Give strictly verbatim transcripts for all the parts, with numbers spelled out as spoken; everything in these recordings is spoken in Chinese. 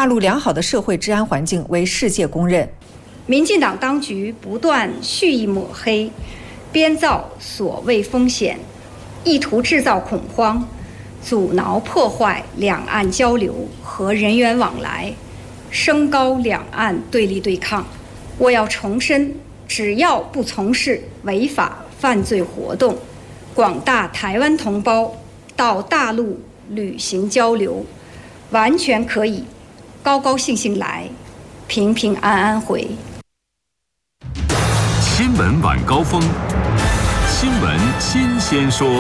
陆良好的社会治安环境为世界公认。 民进党当局不断蓄意抹黑，编造所谓风险，意图制造恐慌，阻挠破坏两岸交流和人员往来，升高两岸对立对抗。我要重申，只要不从事违法犯罪活动，广大台湾同胞到大陆旅行交流，完全可以高高兴兴来，平平安安回。 新闻晚高峰，新闻新鲜说。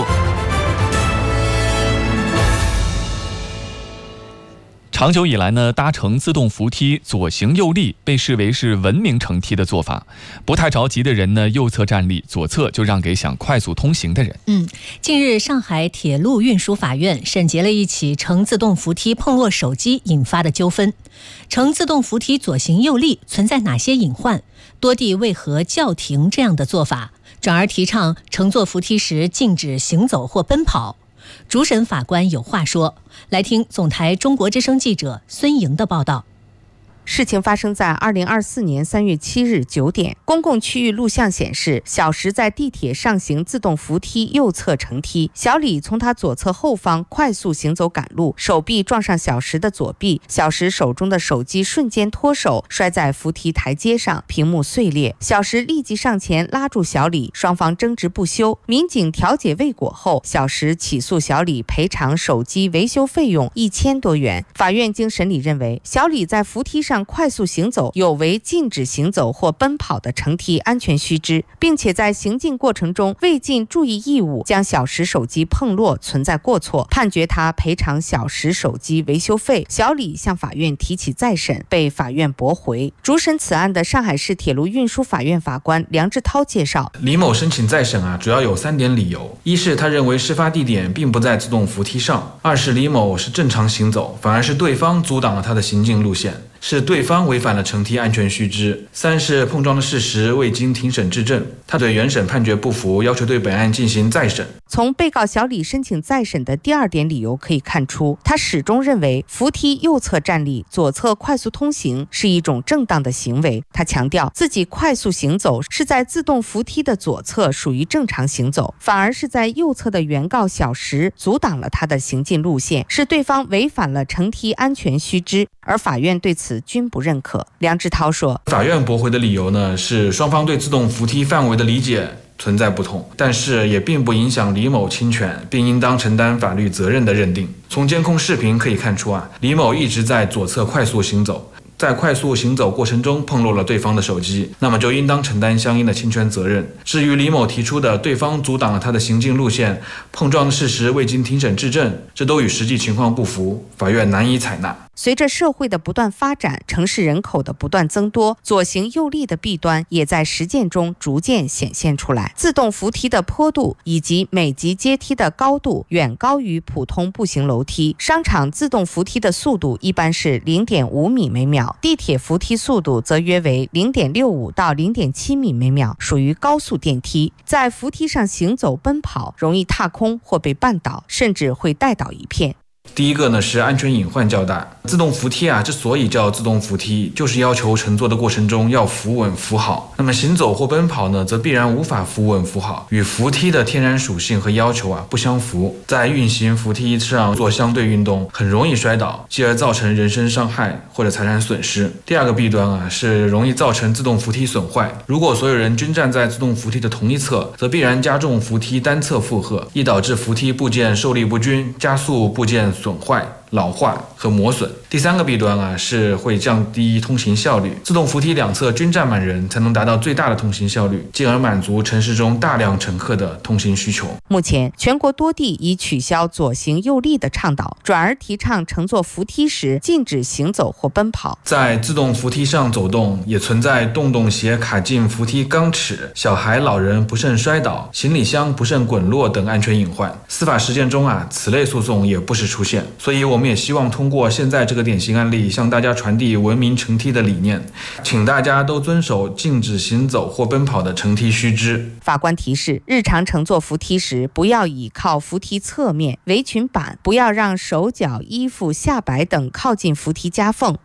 长久以来呢，搭乘自动扶梯左行右立被视为是文明乘梯的做法。不太着急的人呢，右侧站立，左侧就让给想快速通行的人。 嗯，近日上海铁路运输法院审结了一起乘自动扶梯碰落手机引发的纠纷。乘自动扶梯左行右立存在哪些隐患？多地为何叫停这样的做法，转而提倡乘坐扶梯时禁止行走或奔跑？主审法官有话说，来听总台中国之声记者孙莹的报道。 事情发生在二零二四年三月七日九点，公共区域录像显示，小石在地铁上行自动扶梯右侧乘梯，小李从他左侧后方快速行走赶路，手臂撞上小石的左臂，小石手中的手机瞬间脱手，摔在扶梯台阶上，屏幕碎裂。小石立即上前拉住小李，双方争执不休。民警调解未果后，小石起诉小李赔偿手机维修费用一千多元。法院经审理认为，小李在扶梯上快速行走有违禁止行走或奔跑的乘梯安全须知，并且在行进过程中未尽注意义务，将小石手机碰落，存在过错，判决他赔偿小石手机维修费。小李向法院提起再审，被法院驳回。主审此案的上海市铁路运输法院法官梁志涛介绍， 李某申请再审啊，主要有三点理由：一是他认为事发地点并不在自动扶梯上；二是李某是正常行走，反而是对方阻挡了他的行进路线，是对方违反了乘梯安全须知；三是碰撞的事实未经庭审质证。他对原审判决不服，要求对本案进行再审。 从被告小李申请再审的第二点理由可以看出，他始终认为扶梯右侧站立，左侧快速通行是一种正当的行为。他强调自己快速行走是在自动扶梯的左侧，属于正常行走，反而是在右侧的原告小石阻挡了他的行进路线，是对方违反了乘梯安全须知，而法院对此均不认可。梁志涛说， 法院驳回的理由呢，是双方对自动扶梯范围的理解存在不同，但是也并不影响李某侵权并应当承担法律责任的认定。从监控视频可以看出啊，李某一直在左侧快速行走，在快速行走过程中碰落了对方的手机，那么就应当承担相应的侵权责任。至于李某提出的对方阻挡了他的行进路线，碰撞的事实未经庭审质证，这都与实际情况不符，法院难以采纳。 随着社会的不断发展，城市人口的不断增多，左行右立的弊端也在实践中逐渐显现出来。自动扶梯的坡度以及每级阶梯的高度远高于普通步行楼梯，商场自动扶梯的速度一般是 零点五米每秒，地铁扶梯速度则约为 零点六五到 零点七米每秒，属于高速电梯。在扶梯上行走奔跑，容易踏空或被绊倒，甚至会带倒一片。 第一个呢是安全隐患较大。自动扶梯啊，之所以叫自动扶梯，就是要求乘坐的过程中要扶稳扶好。那么行走或奔跑呢，则必然无法扶稳扶好，与扶梯的天然属性和要求啊不相符。在运行扶梯上做相对运动，很容易摔倒，继而造成人身伤害或者财产损失。第二个弊端啊，是容易造成自动扶梯损坏。如果所有人均站在自动扶梯的同一侧，则必然加重扶梯单侧负荷，易导致扶梯部件受力不均，加速部件损坏、老化和磨损。第三个弊端啊，是会降低通行效率。自动扶梯两侧均站满人，才能达到最大的通行效率，进而满足城市中大量乘客的通行需求。 目前，全国多地已取消左行右立的倡导，转而提倡乘坐扶梯时禁止行走或奔跑。 在自动扶梯上走动，也存在洞洞鞋卡进扶梯钢齿、小孩、老人不慎摔倒、行李箱不慎滚落等安全隐患。司法实践中啊，此类诉讼也不时出现。所以我们也希望通过现在这个典型案例，向大家传递文明乘梯的理念，请大家都遵守禁止行走或奔跑的乘梯须知。 法官提示，日常乘坐扶梯时，不要倚靠扶梯侧面、围裙板，不要让手脚、衣服、下摆等靠近扶梯夹缝，